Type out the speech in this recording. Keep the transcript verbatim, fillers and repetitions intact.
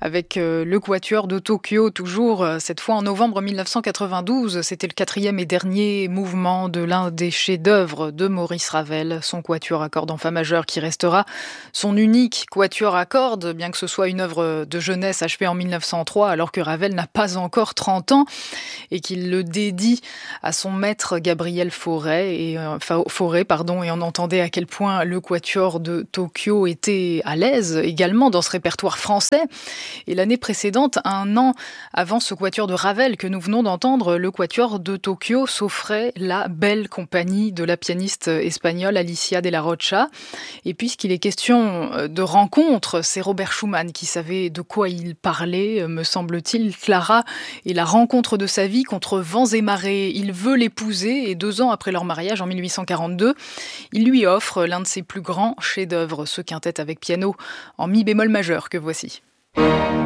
avec euh, le Quatuor de Tokyo, toujours euh, cette fois en novembre mille neuf cent quatre-vingt-douze. C'était le quatrième et dernier mouvement de l'un des chefs-d'œuvre de Maurice Ravel, son Quatuor à cordes en fa majeur, qui restera son unique Quatuor à cordes, bien que ce soit une œuvre de jeunesse achevée en mille neuf cent trois, alors que Ravel n'a pas encore trente ans et qu'il le dédie à son maître Gabriel Fauré, et, euh, Fauré pardon, et on entendait à quel point le Quatuor de Tokyo était à l'aise également dans ce répertoire français. Et l'année précédente, un an avant ce Quatuor de Ravel que nous venons d'entendre, le Quatuor de Tokyo s'offrait la belle compagnie de la pianiste espagnole Alicia de la Rocha. Et puisqu'il est question de rencontre, c'est Robert Schumann qui savait de quoi il parlait, me semble-t-il. Clara est la rencontre de sa vie contre vents et marées. Il veut l'épouser et deux ans après leur mariage, en mille huit cent quarante-deux, il lui offre l'un de ses plus grands chefs-d'œuvre, ce quintet avec piano en mi bémol majeur que voici.